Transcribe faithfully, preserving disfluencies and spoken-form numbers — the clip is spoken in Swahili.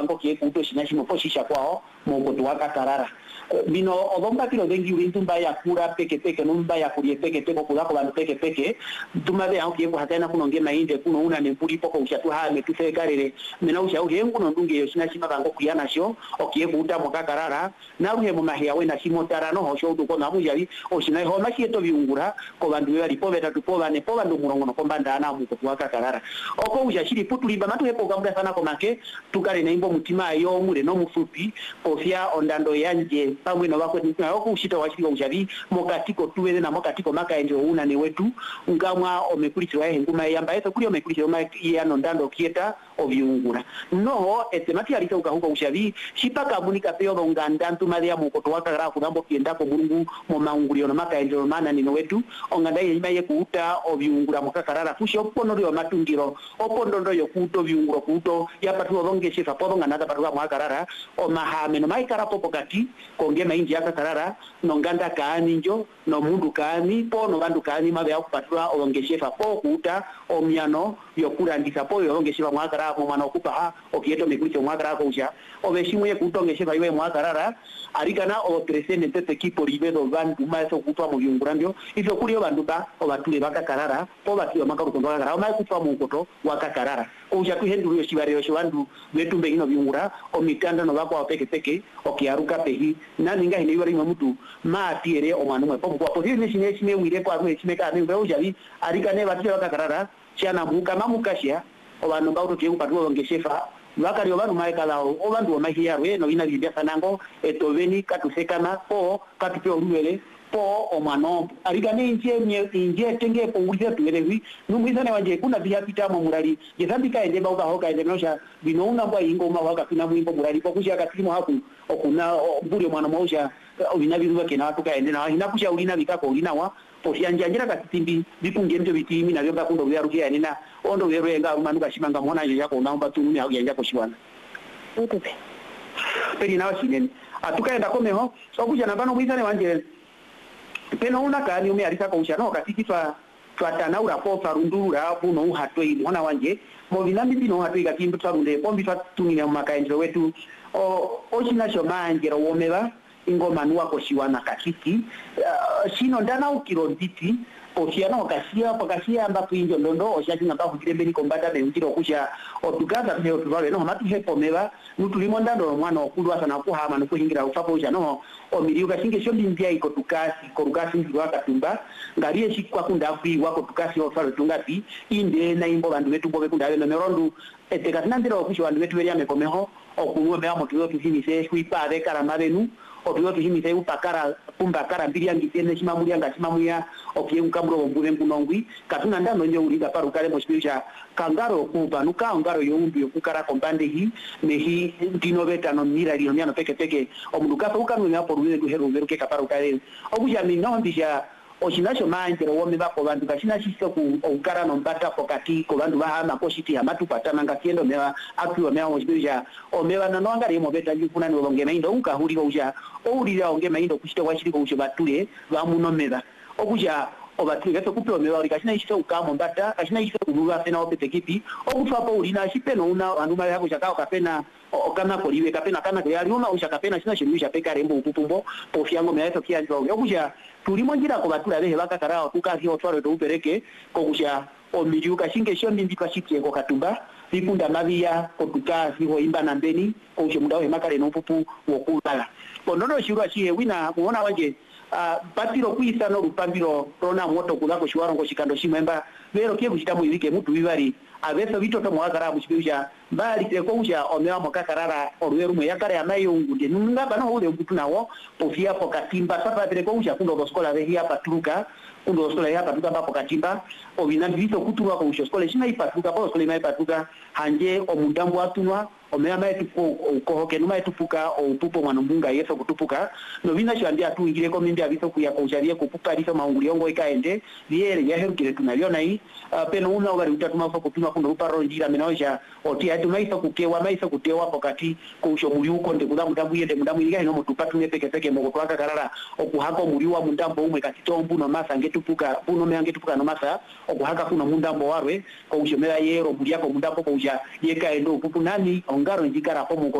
bango kie kuto sinashimo poshisha kwao moko tuwaka karara bino odonga tiro dengi ulintumba ya kura peke peke numba ya kurie peke peke kula kwa bantu peke peke tumade au kieko hatana kunonge mainde kuno una nempuri poko ushatu ha metuse karere mena ushauri yengu nondunge yoshina shima bango kuyana sho okieko uta moka karara na uhe mu mahia we na shimo tarano ho sho duko na mujari oshina ho mashieto biungura ko bantu bali poveta tupova ne pova ndo murongo no kombanda ana mu kuwaka karara oko ujashiri putuliba matu hepo gamuda sana komake tukare na imbo mutima yo mure no mufupi ofia ondando yanje pamwe no bako nika oko ushita washika ushabi mokatiko tuwele na mokatiko maka enjo una ni wetu ngamwa omekulitwa ya nguma yamba yeto kuli omekulitwa ma ya ndando kieta obiungura no etemati alika ukahuka ushabi shipaka bunika peo nganda ntuma ya mukoto waka gara kugambo kienda ko mulungu mo mangulio no maka enjo mana ni wetu onganda yima ye kuuta obiungura mokakarara fusho pono rio matungiro opondo yo kuto biunguro kuto ya patu obonge shefa podo ngana patu wa mokakarara o mahame no maikara popo kati konge mainji ya karara no nganda kaani njo no mundu kaani po no bandu kaani mabe ya kupatwa obonge shefa po kuta o miano yo kurandisa po yo obonge shefa mokakarara mo mano kupa ha o kieto mekulicho mokakarara ko usha obeshimu ye kutonge shefa iwe mokakarara arikana o presidente te equipo ribedo bandu maso kutwa mo biungura ndio ifyo kulio bandu ba o batule bakakarara po batio makaru kondoka karara o mai kutwa mo koto wakakarara usha tu hendu yo shibare yo bandu betu mbe ino biungura o mikanda no bako peke peke o kiaruka pehi nani nga hine yori mamutu ma tiere o manu po kwa po hine shine shine wire kwa mwe shine ka ni be ujabi arikane batule bakakarara chana muka mamukashia o banu ba utoke upatu ngeshefa wakari obanu maekala o bandu mahia we no ina bibia sanango etoveni katusekana po katupe oruwele po o mano arigane nje nye nje tenge po uliza tuelewi numizana wanje kuna bia pitamo murali yezambika ende bauka hoka ende nosha binouna bwa ingo ma waka kuna mwimbo murali po kusha katimo haku okuna bure mwana mosha obinabiruwa kena tuka ende na hina kusha ulina bikako ulina wa po yanjira katimbi bikunge ndio bitimi na byoka kundo bya rukia nina ondo werenga umanuka shimanga mona je yako naomba tu mimi yanja ko shiwana utupe peni na washineni atukaenda komeho so kuja na bano bwizane wanje peno una kani umi alisa ko ushano katikitwa twatana ura po farundura buno uhatwe mona wanje mo binambi bino hatwe gatimbi twarunde pombi twatumina makaenjo wetu o oshina shomanje ro womeba ingoma nuwa ko shiwana katiki uh, shino ndana ukironditi oshano kasia pokasia ambapo injo ndondo oshati ngamba kujirembeni kombata be utiro kusha otugaza tyo tubale no matu hepo meba nutulimo ndando mwana okulwa sana ko hama no kuhingira ufapo ushano omiri ukasinge shombi mbia iko tukasi ko rugasi ndwa katumba ngaliye shikwa kunda kwi wako tukasi ofaro tungati inde na imbo bandu wetu bobe kunda no merondu eteka tinandiro kusha bandu wetu beri amekomeho okunwe mea motu yotu himise kuipa de karamabenu otuyotu himise upakara pumba kara mbili angitene shimamuri anga shimamuya okiye ukamuro mbule mkunongwi katuna ndano nje uriga paru kale mospirisha kangaro kuba nuka ngaro youmbi okukara kombande hi mehi dinoveta no mira lino miano peke peke omuduka ukanwe mea poruwe duheru veruke kaparu kale obuja minondisha oshinasho manje ro wome bako bantu kashina shise ku okara no mbata pokati ko bantu bahama ko shiti amatu patana ngakiendo mewa akiwa mewa mospirija o mewa na no ngari mo beta njufuna ni longe maindo unka huri ko uja o huri ya onge maindo kushite kwa shiri ko uja batule ba muno meba okuja obatule gato kupe mewa ori kashina shise ukamo mbata kashina shise kuruwa sena opete kipi okutwa po uri na shipeno una anduma yako shakao kapena okana koliwe kapena kana yali una ushakapena shina shimisha peka rembo upupumbo pofiango meato kianjo okuja tulimo njira ko batula behe bakakarao tukasi otwaro to upereke ko kusha omiriuka shinge shombi mbitwa shikie ko katumba bikunda mabia ko tukasi ho imba na mbeni ko ushe mudawe makale no pupu wokula bonono shirwa shihe wina muona wanje uh, batiro kuisa no rupambiro rona moto kulako shiwaro ngo shikando shimemba bero kie kushitamu ibike mutu bibari abeso bitoto mwakara mushibisha bali teko usha omewa mokakarara orweru mwe yakare amayungude nunga bano ule mbutu nawo ofia pokatimba sapa teko usha kundo doskola rehi hapa turuka kundo doskola hapa turuka bako katimba obina bito kutuwa ko usha skola shina ipatuka po skola ipatuka hanje omundambo atunwa omewa maetu ko ke numa etupuka o pupo mwanumbunga yeso kutupuka no bina shandia tu ingire ko mindi abiso kuya ko usharie kupupa liso maunguliongo ikaende liere ya herukire tunaliona hii uh, peno una ugari utatuma foko tuma kundo uparo njira menaoja otia tu maisa kukewa maisa kutewa pokati ko usho muri uko ndekuza mutambu yende mutambu iliga ino mutupatu ne peke peke moko twaka karara okuhako muri wa mundambo umwe katitombu no masa ngetupuka puno me ngetupuka no masa okuhaka kuno mundambo warwe ko usho mera yero muri yako mundambo ko usha yeka endo pupu nani ongaro njikara ko